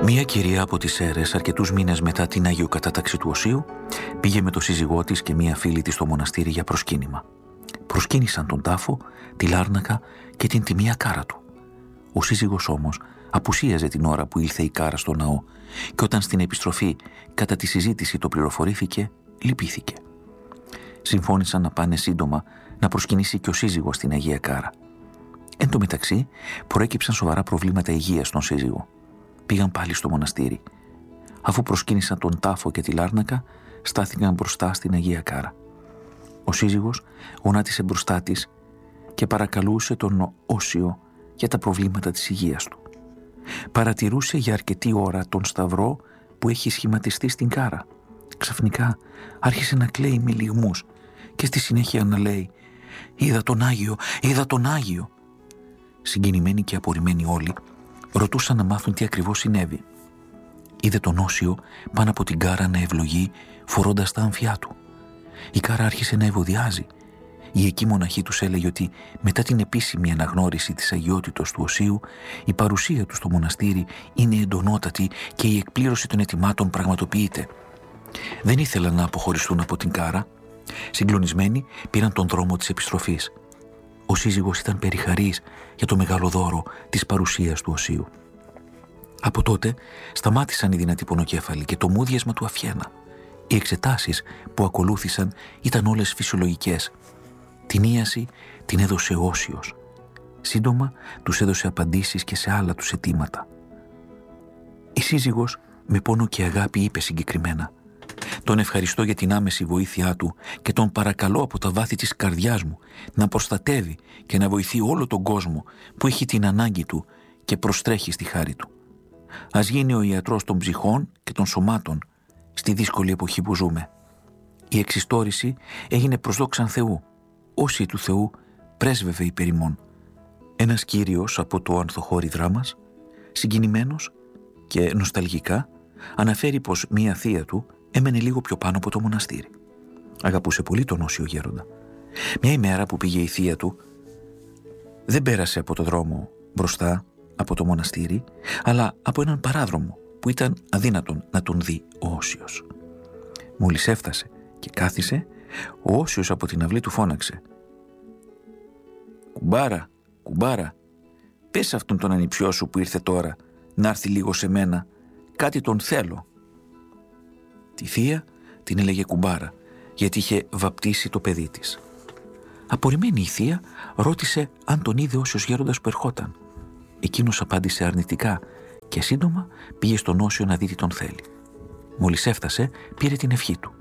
Μία κυρία από τις Σέρρες, αρκετούς μήνες μετά την αγιοκατάταξη του Οσίου, πήγε με το σύζυγό της και μία φίλη της στο μοναστήρι για προσκύνημα. Προσκύνησαν τον τάφο, τη Λάρνακα και την τιμία κάρα του. Ο σύζυγος όμως απουσίαζε την ώρα που ήλθε η κάρα στο ναό και όταν στην επιστροφή κατά τη συζήτηση το πληροφορήθηκε, λυπήθηκε. Συμφώνησαν να πάνε σύντομα να προσκυνήσει και ο σύζυγος στην Αγία Κάρα. Εν τω μεταξύ προέκυψαν σοβαρά προβλήματα υγείας στον σύζυγο. Πήγαν πάλι στο μοναστήρι. Αφού προσκύνησαν τον τάφο και τη Λάρνακα, στάθηκαν μπροστά στην Αγία Κάρα. Ο σύζυγος γονάτισε μπροστά της και παρακαλούσε τον Όσιο για τα προβλήματα της υγείας του. Παρατηρούσε για αρκετή ώρα τον σταυρό που έχει σχηματιστεί στην κάρα. Ξαφνικά άρχισε να κλαίει με λυγμούς και στη συνέχεια να λέει «Είδα τον Άγιο, είδα τον Άγιο». Συγκινημένοι και απορριμμένοι όλοι, ρωτούσαν να μάθουν τι ακριβώς συνέβη. Είδε τον Όσιο πάνω από την κάρα να ευλογεί φορώντας τα άμφιά του. Η κάρα άρχισε να ευωδιάζει. Η εκεί μοναχή τους έλεγε ότι μετά την επίσημη αναγνώριση της αγιότητος του Οσίου, η παρουσία του στο μοναστήρι είναι εντονότατη και η εκπλήρωση των αιτημάτων πραγματοποιείται. Δεν ήθελαν να αποχωριστούν από την κάρα. Συγκλονισμένοι πήραν τον δρόμο της επιστροφής. Ο σύζυγος ήταν περιχαρής για το μεγάλο δώρο της παρουσίας του Οσίου. Από τότε σταμάτησαν οι δυνατοί πονοκέφαλοι και το μούδιασμα του αφιένα. Οι εξετάσεις που ακολούθησαν ήταν όλες φυσιολογικές. Την ίαση την έδωσε ο Όσιος. Σύντομα τους έδωσε απαντήσεις και σε άλλα τους αιτήματα. Η σύζυγος με πόνο και αγάπη είπε συγκεκριμένα «Τον ευχαριστώ για την άμεση βοήθειά του και τον παρακαλώ από τα βάθη της καρδιάς μου να προστατεύει και να βοηθεί όλο τον κόσμο που έχει την ανάγκη του και προστρέχει στη χάρη του. Ας γίνει ο ιατρός των ψυχών και των σωμάτων στη δύσκολη εποχή που ζούμε». Η εξιστόρηση έγινε προς δόξαν Θεού. Όσοι του Θεού πρέσβευε υπέρ ημών. Ένας κύριος από το ανθοχώρι δράμας, συγκινημένος και νοσταλγικά, αναφέρει πως μία θεία του έμενε λίγο πιο πάνω από το μοναστήρι. Αγαπούσε πολύ τον Όσιο γέροντα. Μια ημέρα που πήγε η θεία του, δεν πέρασε από το δρόμο μπροστά από το μοναστήρι, αλλά από έναν παράδρομο που ήταν αδύνατον να τον δει ο Όσιος. Μόλις έφτασε και κάθισε, ο Όσιος από την αυλή του φώναξε «Κουμπάρα, κουμπάρα, πες αυτόν τον ανιψιό σου που ήρθε τώρα να έρθει λίγο σε μένα, κάτι τον θέλω». Τη θεία την έλεγε κουμπάρα γιατί είχε βαπτίσει το παιδί της. Απορριμμένη η θεία ρώτησε αν τον είδε Όσιος γέροντας που ερχόταν. Εκείνος απάντησε αρνητικά και σύντομα πήγε στον Όσιο να δει τι τον θέλει. Μόλις έφτασε πήρε την ευχή του.